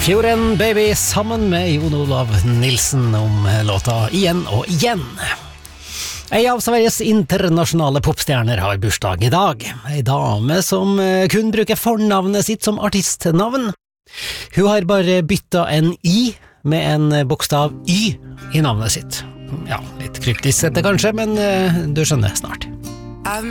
Fjorden Baby sammen med Jon Olav Nilsen om låta Igjen og igjen. En av Sveriges internasjonale popstjerner har bursdag i dag. En dame som kun bruker fornavnet sitt som artistnavn. Hun har bare byttet en I med en bokstav Y i navnet sitt. Ja, litt kryptisk dette kanskje, men du skjønner snart. I've